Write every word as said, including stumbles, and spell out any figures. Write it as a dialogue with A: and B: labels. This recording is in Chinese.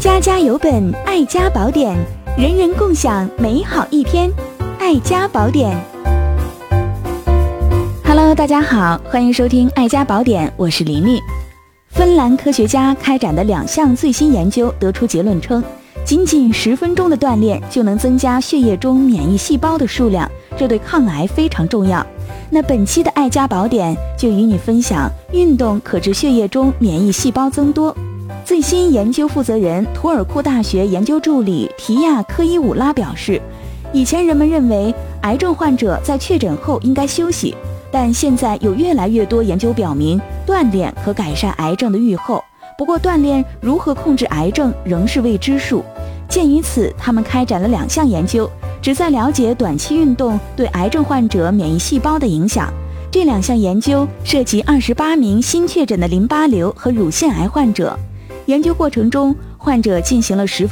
A: 家家有本爱家宝典，人人共享美好一天。爱家宝典。Hello， 大家好，欢迎收听爱家宝典，我是琳琳。芬兰科学家开展的两项最新研究得出结论称，仅仅十分钟的锻炼就能增加血液中免疫细胞的数量，这对抗癌非常重要。那本期的爱家宝典就与你分享，运动可致血液中免疫细胞增多。最新研究负责人图尔库大学研究助理提亚科伊武拉表示，以前人们认为癌症患者在确诊后应该休息，但现在有越来越多研究表明，锻炼可改善癌症的预后。不过锻炼如何控制癌症仍是未知数。鉴于此，他们开展了两项研究，旨在了解短期运动对癌症患者免疫细胞的影响。这两项研究涉及二十八名新确诊的淋巴瘤和乳腺癌患者。研究过程中，患者进行了十分